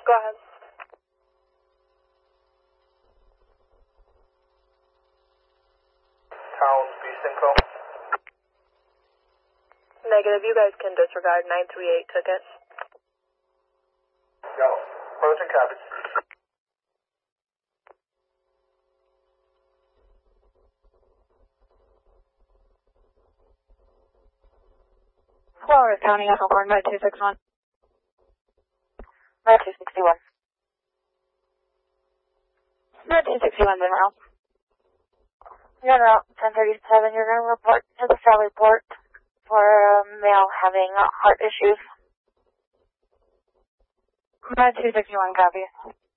Go ahead. Towns, B-Synco. Negative, you guys can disregard 938 ticket. Yo, approaching copies. Flowers County, Alcorn, 9261. 9261. 9261, Monroe. You're on route 1037. You're going to report to the Sally Port for a male having heart issues. 9261, copy.